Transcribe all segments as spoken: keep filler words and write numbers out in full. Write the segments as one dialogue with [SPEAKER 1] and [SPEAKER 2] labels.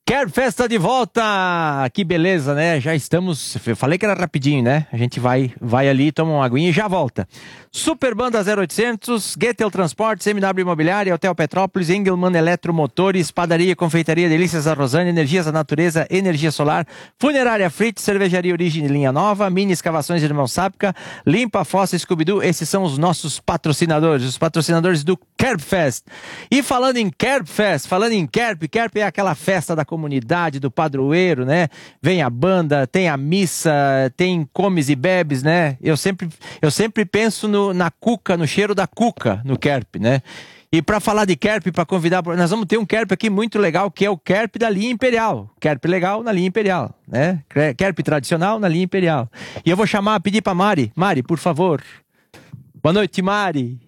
[SPEAKER 1] Kerb Festa de volta! Que beleza, né? Já estamos... Eu falei que era rapidinho, né? A gente vai, vai ali, toma uma aguinha e já volta. Super Banda zero oitocentos, Getel Transportes, M W Imobiliária, Hotel Petrópolis, Engelmann Eletromotores, Padaria e Confeitaria Delícias da Rosane, Energias da Natureza, Energia Solar, Funerária Fritz, Cervejaria Origem Linha Nova, Mini Escavações Irmão Sápica, Limpa Fossa Scooby-Doo. Esses são os nossos patrocinadores, os patrocinadores do Kerb Fest. E falando em Kerb Fest, falando em Kerb, Kerb é aquela festa da comunidade, do padroeiro, né? Vem a banda, tem a missa, tem comes e bebes, né? Eu sempre, eu sempre penso no, na cuca, no cheiro da cuca no Kerb, né? E para falar de Kerb, para convidar, nós vamos ter um Kerb aqui muito legal, que é o Kerb da linha Imperial. Kerb legal na linha Imperial, né? Kerb tradicional na linha Imperial. E eu vou chamar, pedir para Mari. Mari, por favor. Boa noite, Mari.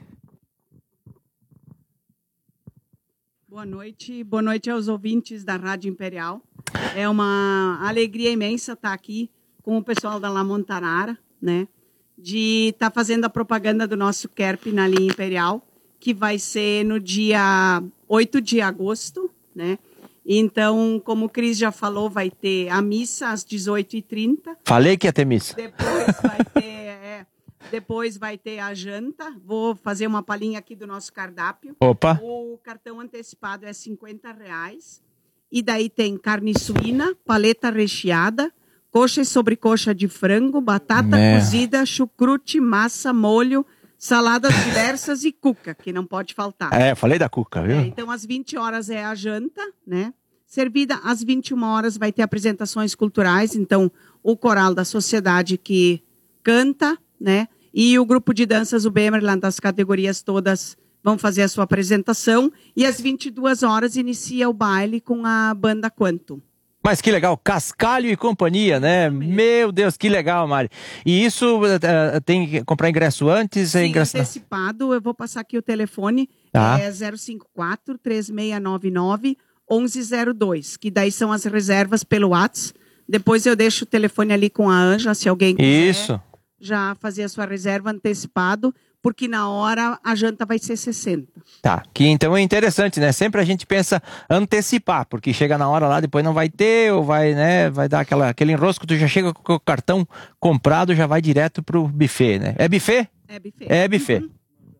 [SPEAKER 2] Boa noite, boa noite aos ouvintes da Rádio Imperial. É uma alegria imensa estar aqui com o pessoal da La Montanara, né? De estar fazendo a propaganda do nosso Kerb na linha Imperial, que vai ser no dia oito de agosto, né? Então, como o Cris já falou, vai ter a missa às dezoito e trinta.
[SPEAKER 1] Falei que ia ter missa.
[SPEAKER 2] Depois vai ter... É, Depois vai ter a janta. Vou fazer uma palhinha aqui do nosso cardápio.
[SPEAKER 1] Opa!
[SPEAKER 2] O cartão antecipado é cinquenta reais. E daí tem carne suína, paleta recheada, coxa e sobrecoxa de frango, batata
[SPEAKER 1] Né.
[SPEAKER 2] cozida, chucrute, massa, molho, saladas diversas e cuca, que não pode faltar.
[SPEAKER 1] É, falei da cuca, viu?
[SPEAKER 2] É, então, às vinte horas é a janta, né? Servida às vinte e uma horas vai ter apresentações culturais. Então, o coral da sociedade que canta, né? E o grupo de danças, o Bemerland, das categorias todas, vão fazer a sua apresentação. E às vinte e duas horas inicia o baile com a banda Quantum.
[SPEAKER 1] Mas que legal, Cascalho e companhia, né? Meu Deus, que legal, Mari. E isso uh, tem que comprar ingresso antes?
[SPEAKER 2] Sim,
[SPEAKER 1] é ingresso...
[SPEAKER 2] antecipado. Eu vou passar aqui o telefone.
[SPEAKER 1] Tá.
[SPEAKER 2] É zero cinco quatro, três seis nove nove, um um zero dois. Que daí são as reservas pelo WhatsApp. Depois eu deixo o telefone ali com a Anja, se alguém quiser.
[SPEAKER 1] Isso.
[SPEAKER 2] Já fazer a sua reserva antecipado, porque na hora a janta vai ser sessenta.
[SPEAKER 1] Tá, que então é interessante, né? Sempre a gente pensa antecipar, porque chega na hora lá, depois não vai ter, ou vai, né? Vai dar aquela, aquele enrosco, tu já chega com o cartão comprado, já vai direto pro buffet, né? É buffet?
[SPEAKER 2] É buffet.
[SPEAKER 1] É buffet.
[SPEAKER 2] Uhum.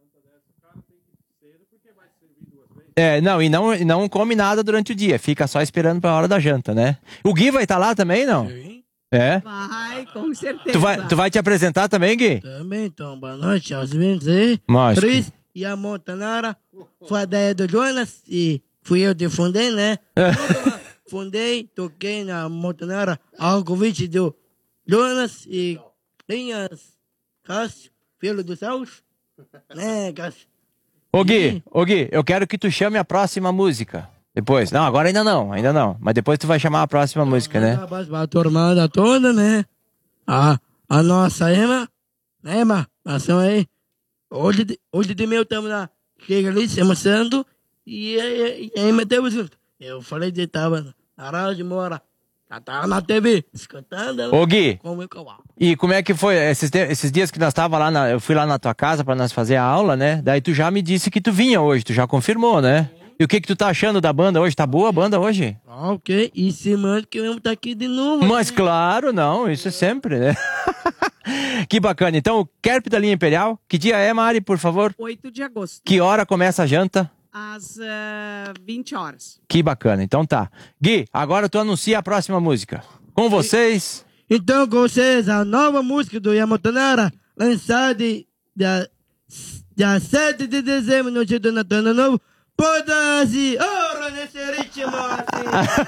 [SPEAKER 1] É, não, e não, e não come nada durante o dia, fica só esperando pra hora da janta, né? O Gui vai estar lá também, não?
[SPEAKER 3] Sim.
[SPEAKER 1] É?
[SPEAKER 2] Vai, com certeza.
[SPEAKER 1] Tu vai, tu vai te apresentar também, Gui?
[SPEAKER 3] Também, então, boa noite aos ouvintes aí.
[SPEAKER 1] Mas,
[SPEAKER 3] Cris e a Montanara. Foi a ideia do Jonas e fui eu que fundei, né? Fundei, toquei na Montanara ao convite do Jonas e Linhas Cássio, filho dos céus. Né, Cássio?
[SPEAKER 1] Ô Gui, ô Gui, eu quero que tu chame a próxima música. Depois. Não, agora ainda não, ainda não. Mas depois tu vai chamar a próxima música, né?
[SPEAKER 3] A turmada toda, né? A, a nossa Ema, né, Ema? Ação aí. Hoje, de- hoje de meio estamos lá. Chega ali, se emocionando. E aí, e aí meteu junto. Eu falei que tava na rádio, mora. Já tava na T V, escutando.
[SPEAKER 1] Ô Gui,
[SPEAKER 3] Como eu cavalo.
[SPEAKER 1] e como é que foi esses, te- esses dias que nós tava lá, na, eu fui lá na tua casa pra nós fazer a aula, né? Daí tu já me disse que tu vinha hoje, tu já confirmou, né? E o que que tu tá achando da banda hoje? Tá boa a banda hoje?
[SPEAKER 3] Ah, ok. E semana que vamos estar aqui de novo.
[SPEAKER 1] Mas
[SPEAKER 3] né?
[SPEAKER 1] claro, não, isso é sempre, né? Que bacana. Então, o Kerb da linha Imperial, que dia é, Mari, por favor?
[SPEAKER 2] oito de agosto,
[SPEAKER 1] Que hora começa a janta?
[SPEAKER 2] às ah, vinte horas.
[SPEAKER 1] Que bacana, então tá. Gui, agora tu anuncia a próxima música. Com vocês...
[SPEAKER 3] Então, com vocês, a nova música do Yamatonara, lançada dia, dia sete de dezembro no dia do Natal Novo, Podas e ouro nesse ritmo assim.